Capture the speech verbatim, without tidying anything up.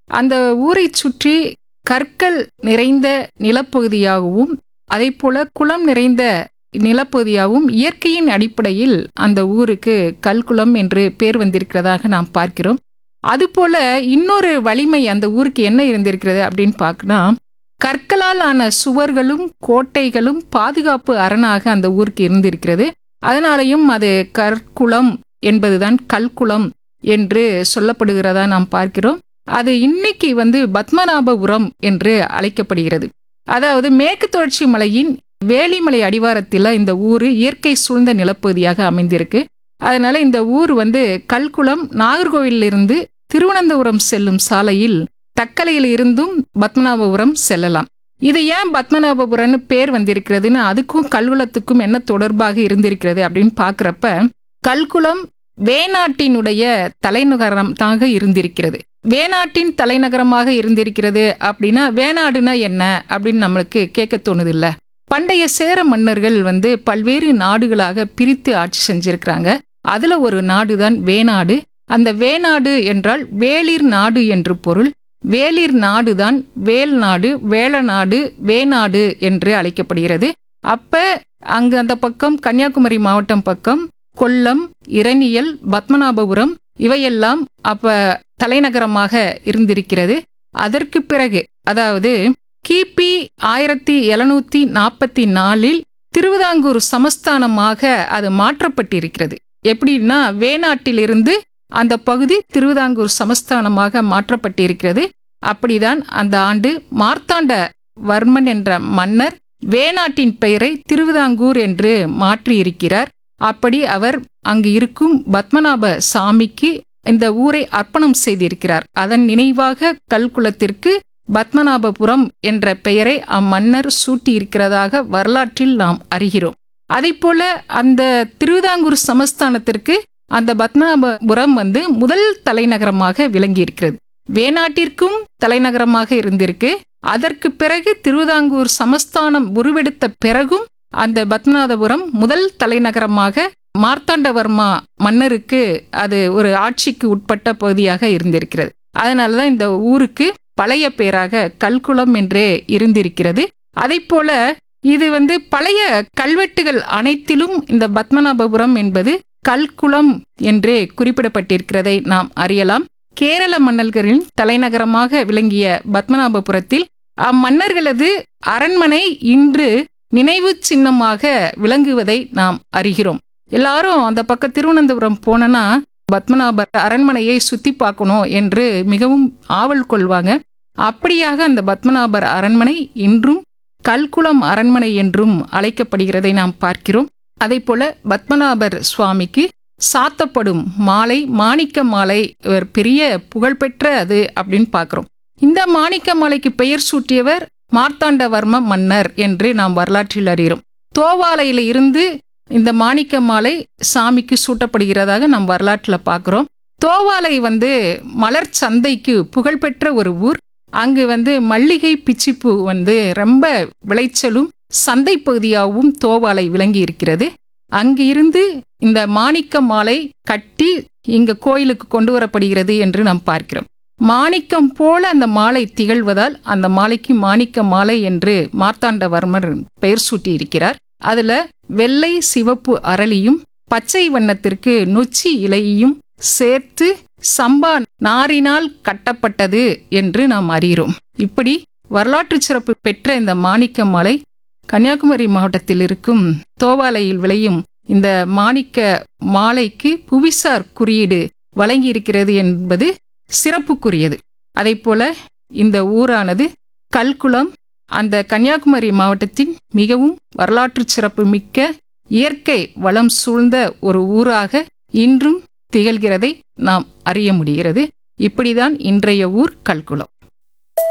அந்த ஊரை சுற்றி கற்கள் நிறைந்த நிலப்பகுதியாகவும் அதேபோல குளம் நிறைந்த நிலப்பகுதியாகவும் இயற்கையின் அடிப்படையில் அந்த ஊருக்கு கல்குளம் என்று பேர் வந்திருக்கிறதாக நாம் பார்க்கிறோம். அதுபோல இன்னொரு வலிமை அந்த ஊருக்கு என்ன இருந்திருக்கிறது அப்படின்னு பார்க்கணும். கற்களால் ஆன சுவர்களும் கோட்டைகளும் பாதுகாப்பு அரணாக அந்த ஊருக்கு இருந்திருக்கிறது. அதனாலையும் அது கற்குளம் என்பதுதான் கல்குளம் என்று சொல்லப்படுகிறதா நாம் பார்க்கிறோம். அது இன்னைக்கு வந்து பத்மநாபபுரம் என்று அழைக்கப்படுகிறது. அதாவது மேற்கு தொடர்ச்சி மலையின் வேலிமலை அடிவாரத்தில் இந்த ஊர் இயற்கை சூழ்ந்த நிலப்பகுதியாக அமைந்திருக்கு. அதனால இந்த ஊர் வந்து கல்குளம் நாகர்கோவிலிருந்து திருவனந்தபுரம் செல்லும் சாலையில் தக்கலையில் இருந்தும் பத்மநாபபுரம் செல்லலாம். இது ஏன் பத்மநாபபுரம்னு பேர் வந்திருக்கிறதுன்னு அதுக்கும் கல்குளத்துக்கும் என்ன தொடர்பாக இருந்திருக்கிறது அப்படின்னு பார்க்குறப்ப கல்குளம் வேணாட்டினுடைய தலைநகரமாக இருந்திருக்கிறது. வேணாட்டின் தலைநகரமாக இருந்திருக்கிறது அப்படின்னா வேணாடுனா என்ன அப்படின்னு நம்மளுக்கு கேட்க தோணுது இல்ல. பண்டைய சேர மன்னர்கள் வந்து பல்வேறு நாடுகளாக பிரித்து ஆட்சி செஞ்சிருக்கிறாங்க. அதுல ஒரு நாடுதான் வேணாடு. அந்த வேணாடு என்றால் வேளிர் நாடு என்று பொருள். வேளிர் நாடுதான் வேல் நாடு, வேளநாடு, வேணாடு என்று அழைக்கப்படுகிறது. அப்ப அங்கு அந்த பக்கம் கன்னியாகுமரி மாவட்டம் பக்கம் கொல்லம், இரணியல், பத்மநாபபுரம் இவையெல்லாம் அப்ப தலைநகரமாக இருந்திருக்கிறது. அதற்கு பிறகு அதாவது கிபி ஆயிரத்தி எழுநூத்தி நாற்பத்தி நாலில் திருவிதாங்கூர் சமஸ்தானமாக அது மாற்றப்பட்டிருக்கிறது. எப்படின்னா வேணாட்டிலிருந்து அந்த பகுதி திருவிதாங்கூர் சமஸ்தானமாக மாற்றப்பட்டிருக்கிறது. அப்படிதான் அந்த ஆண்டு மார்த்தாண்ட வர்மன் என்ற மன்னர் வேணாட்டின் பெயரை திருவிதாங்கூர் என்று மாற்றியிருக்கிறார். அப்படி அவர் அங்கு இருக்கும் பத்மநாப சாமிக்கு இந்த ஊரை அர்ப்பணம் செய்திருக்கிறார். அதன் நினைவாக கல்குளத்திற்கு பத்மநாபபுரம் என்ற பெயரை அம்மன்னர் சூட்டியிருக்கிறதாக வரலாற்றில் நாம் அறிகிறோம். அதே போல அந்த திருவிதாங்கூர் சமஸ்தானத்திற்கு அந்த பத்மநாபபுரம் வந்து முதல் தலைநகரமாக விளங்கி இருக்கிறது. வேணாட்டிற்கும் தலைநகரமாக இருந்திருக்கு. அதற்கு பிறகு திருவிதாங்கூர் சமஸ்தானம் உருவெடுத்த பிறகும் அந்த பத்மநாபபுரம் முதல் தலைநகரமாக மார்த்தாண்டவர்மா மன்னருக்கு அது ஒரு ஆட்சிக்கு உட்பட்ட பகுதியாக இருந்திருக்கிறது. அதனாலதான் இந்த ஊருக்கு பழைய பேராக கல்குளம் என்றே இருந்திருக்கிறது. அதை போல இது வந்து பழைய கல்வெட்டுகள் அனைத்திலும் இந்த பத்மநாபபுரம் என்பது கல்குளம் என்றே குறிப்பிடப்பட்டிருக்கிறதை நாம் அறியலாம். கேரள மன்னர்களின் தலைநகரமாக விளங்கிய பத்மநாபபுரத்தில் அம்மன்னர்களது அரண்மனை இன்று நினைவு சின்னமாக விளங்குவதை நாம் அறிகிறோம். எல்லாரும் அந்த பக்கம் திருவனந்தபுரம் போனா பத்மநாபர் அரண்மனையை சுத்தி பார்க்கணும் என்று மிகவும் ஆவல் கொள்வாங்க. அப்படியாக அந்த பத்மநாபர் அரண்மனை இன்றும் கல்குளம் அரண்மனை என்றும் அழைக்கப்படுகிறதை நாம் பார்க்கிறோம். அதே போல பத்மநாபர் சுவாமிக்கு சாத்தப்படும் மாலை மாணிக்க மாலை ஒரு பெரிய புகழ்பெற்ற அது அப்படின்னு பார்க்கிறோம். இந்த மாணிக்க மாலைக்கு பெயர் சூட்டியவர் மார்த்தாண்டவர்ம மன்னர் என்று நாம் வரலாற்றில் அறிகிறோம். தோவாலையில இருந்து இந்த மாணிக்க மாலை சாமிக்கு சூட்டப்படுகிறதாக நாம் வரலாற்றில் பார்க்கிறோம். தோவாலை வந்து மலர் சந்தைக்கு புகழ்பெற்ற ஒரு ஊர். அங்கு வந்து மல்லிகை பிச்சிப்பூ வந்து ரொம்ப விளைச்சலும் சந்தை பகுதியாகவும் தோவாலை விளங்கி இருக்கிறது. அங்கு இருந்து இந்த மாணிக்க மாலை கட்டி இங்க கோயிலுக்கு கொண்டு வரப்படுகிறது என்று நாம் பார்க்கிறோம். மாணிக்கம் போல அந்த மாலை திகழ்வதால் அந்த மாலைக்கு மாணிக்க மாலை என்று மார்த்தாண்டவர்மர் பெயர் சூட்டி இருக்கிறார். அதுல வெள்ளை சிவப்பு அரளியும் பச்சை வண்ணத்திற்கு நொச்சி இலையையும் சேர்த்து சம்பா நாரினால் கட்டப்பட்டது என்று நாம் அறிகிறோம். இப்படி வரலாற்று சிறப்பு பெற்ற இந்த மாணிக்க மாலை கன்னியாகுமரி மாவட்டத்தில் இருக்கும் தோவாலையில் விளையும் இந்த மாணிக்க மாலைக்கு புவிசார் குறியீடு வழங்கி இருக்கிறது என்பது சிறப்புக்குரியது. அதை போல இந்த ஊரானது கல்குளம் அந்த கன்னியாகுமரி மாவட்டத்தின் மிகவும் வரலாற்று சிறப்பு மிக்க இயற்கை வளம் சூழ்ந்த ஒரு ஊராக இன்றும் திகழ்கிறதை நாம் அறிய முடிகிறது. இப்படிதான் இன்றைய ஊர் கல்குளம்.